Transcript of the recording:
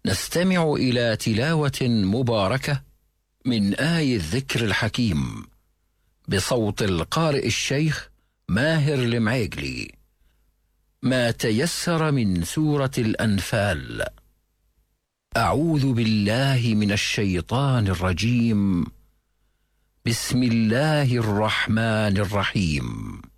نستمع إلى تلاوة مباركة من آي الذكر الحكيم بصوت القارئ الشيخ ماهر المعيقلي. ما تيسر من سورة الأنفال. أعوذ بالله من الشيطان الرجيم. بسم الله الرحمن الرحيم.